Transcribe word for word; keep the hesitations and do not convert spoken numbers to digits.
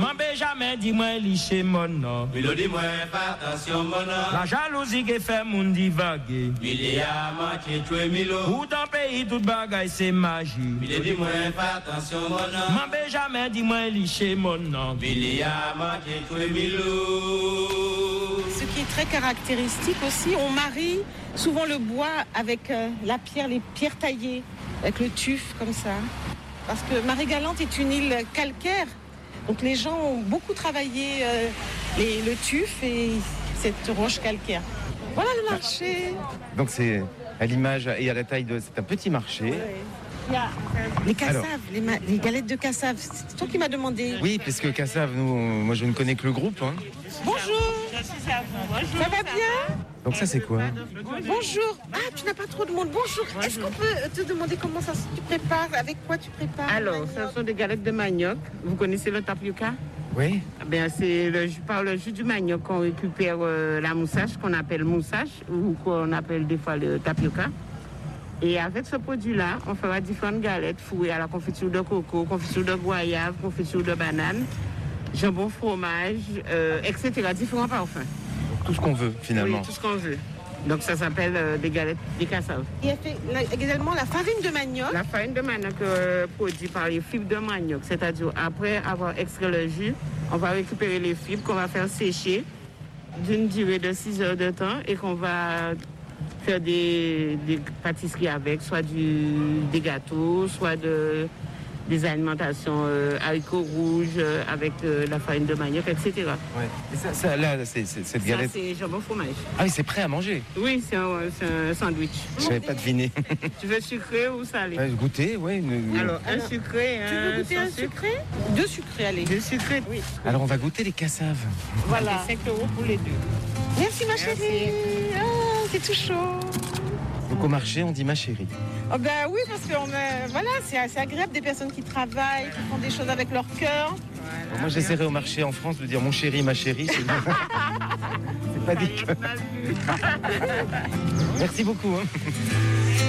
M'en jamais dis-moi liché mon nom. Milo dis-moi pas attention mon nom. La jalousie qui fait mon divaguer. Mili a manqué tuer Milo. Ou dans pays toute bagaille c'est magie. Milo dis-moi pas attention mon nom. M'en jamais dis-moi liché mon nom. Mili a manqué tuer Milo. Ce qui est très caractéristique aussi, on marie souvent le bois avec euh, la pierre, les pierres taillées, avec le tuf comme ça. Parce que Marie-Galante est une île calcaire, donc les gens ont beaucoup travaillé euh, les, le tuf et cette roche calcaire. Voilà le marché. Donc c'est à l'image et à la taille de... C'est un petit marché. Ouais. Il y a les cassaves, les, ma- les galettes de cassaves. C'est toi qui m'as demandé. Oui, parce que Cassave, nous, moi je ne connais que le groupe. Hein. Bonjour. Ça va bien? Donc ça c'est quoi? Bonjour. Ah, tu n'as pas trop de monde. Bonjour. Est-ce qu'on peut te demander comment ça se tu prépares? Avec quoi tu prépares? Alors, ce sont des galettes de manioc. Vous connaissez le tapioca? Oui. Ben, c'est le, jus- par le jus du manioc qu'on récupère euh, la moussage, qu'on appelle moussage, ou qu'on appelle des fois le tapioca. Et avec ce produit-là, on fera différentes galettes fourrées à la confiture de coco, confiture de goyave, confiture de banane, jambon fromage, euh, et cetera. Différents parfums. Tout ce qu'on veut finalement. Oui, tout ce qu'on veut. Donc ça s'appelle euh, des galettes, des cassaves. Il y a fait la- également la farine de manioc. La farine de manioc euh, produite par les fibres de manioc, c'est-à-dire après avoir extrait le jus, on va récupérer les fibres qu'on va faire sécher d'une durée de six heures de temps et qu'on va faire des, des pâtisseries avec, soit du, des gâteaux, soit de, des alimentations euh, haricots rouges euh, avec euh, la farine de manioc, et cetera. Ouais. Et ça, ça, là, c'est, c'est- cette Ça, galette. c'est jambon fromage. Ah oui, c'est prêt à manger. Oui, c'est un, c'est un sandwich. Je savais pas deviner. Tu veux sucré ou salé? Ouais, goûter, ouais. une- Alors, un sucré, Tu veux un goûter sans un sucre. sucré? Deux sucrés, allez. Deux sucrés. Oui. Alors on va goûter les cassaves. Voilà. cinq euros pour les deux. Merci ma chérie. Ah, c'est tout chaud. Donc au marché, on dit ma chérie. Oh ben oui, parce que on, euh, voilà, c'est assez agréable des personnes qui travaillent, qui font des choses avec leur cœur. Alors, moi, j'essaierai au marché en France de dire mon chéri, ma chérie. C'est, c'est pas dit. Mal vu. Merci beaucoup. hein.